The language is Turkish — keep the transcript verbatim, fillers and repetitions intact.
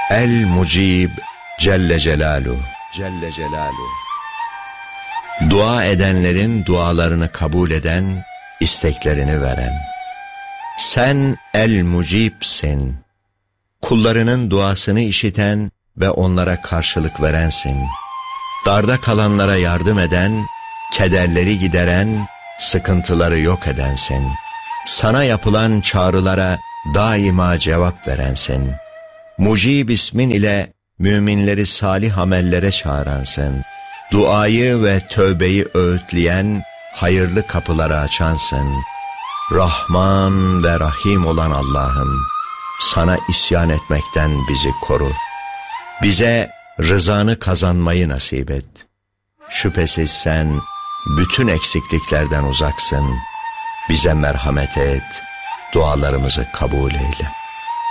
El Mucib Celle Celaluhu. Celle Celaluhu. Dua edenlerin dualarını kabul eden, isteklerini veren. Sen El Mucib'sin. Kullarının duasını işiten ve onlara karşılık verensin. Darda kalanlara yardım eden, kederleri gideren, sıkıntıları yok edensin. Sana yapılan çağrılara daima cevap verensin. Mucib ismin ile müminleri salih amellere çağıransın. Duayı ve tövbeyi öğütleyen, hayırlı kapıları açansın. Rahman ve Rahim olan Allah'ım, sana isyan etmekten bizi koru. Bize rızanı kazanmayı nasip et. Şüphesiz sen bütün eksikliklerden uzaksın. Bize merhamet et, dualarımızı kabul eyle.